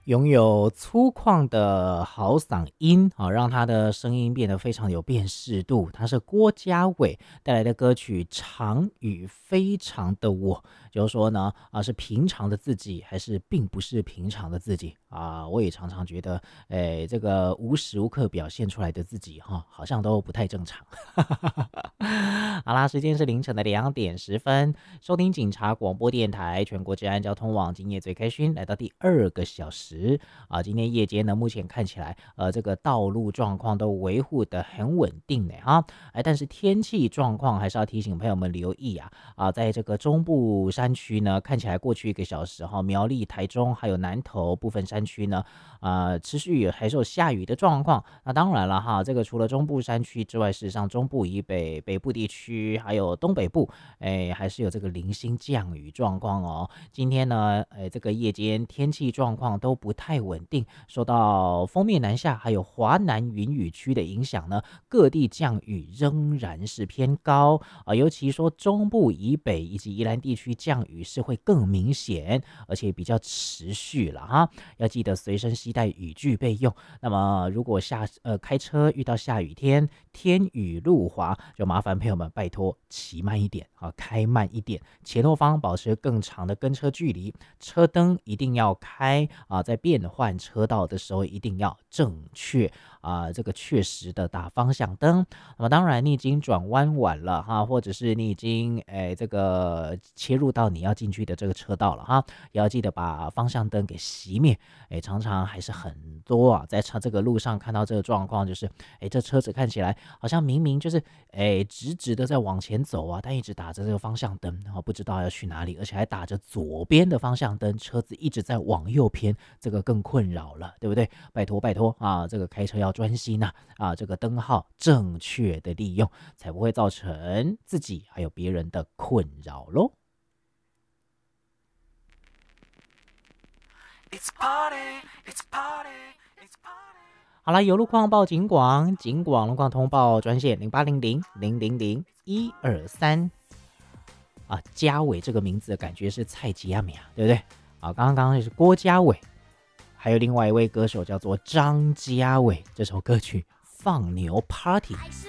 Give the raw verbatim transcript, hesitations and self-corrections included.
拥有粗犷的好嗓音啊，让他的声音变得非常有辨识度。他是郭家伟带来的歌曲《常与非常的我》，就是说呢，啊，是平常的自己，还是并不是平常的自己啊？我也常常觉得，哎，这个无时无刻表现出来的自己哈，好像都不太正常。好啦，时间是凌晨的两点十分，收听警察广播电台全国治安交通网，今夜最开心，来到第二个小时啊。今天夜间呢，目前看起来，呃，这个道路状况都维护的很稳定呢哈。哎，但是天气状况还是要提醒朋友们留意啊啊，在这个中部山区呢，看起来过去一个小时哈，苗栗、台中还有南投部分山区呢，啊，持续还是有下雨的状况。那当然了哈，这个除了中部山区之外，事实上中部以北、北部地区还有东北部，哎，还是有这个零星降雨状况哦。今天呢，哎，这个夜间天气状况都不太稳定，受到锋面南下还有华南云雨区的影响呢，各地降雨仍然是偏高啊，尤其说中部以北以及宜兰地区降雨是会更明显，而且比较持续了哈。要记得随身携带雨具备用。那么如果下呃开车遇到下雨天，天雨路滑，就麻烦朋友们拜托骑慢一点啊，开慢一点，前后方保持更长的跟车距离，车灯一定要开啊，在变换车道的时候一定要正确啊，这个确实的打方向灯。那么当然你已经转弯晚了哈，或者是你已经哎这个切入到你要进去的这个车道了哈，也要记得把方向灯给熄灭。哎，常常还是很多啊，在这个路上看到这个状况，就是哎这车子看起来好像明明就是哎直直的在往前走啊，但一直打着这个方向灯，然后不知道要去哪里，而且还打着左边的方向灯，车子一直在往右偏，这个更困扰了，对不对？拜托拜托啊，这个开车要专心呐啊，这个灯号正确的利用，才不会造成自己还有别人的困扰咯。It's party, it's party, it's party. 好了，有路况报警广，警广路况通报专线零八零零零零零一二三啊。嘉伟这个名字感觉是蔡吉亚米啊，对不对？啊，刚刚刚刚是郭嘉伟，还有另外一位歌手叫做张家伟，这首歌曲《放牛 Party》。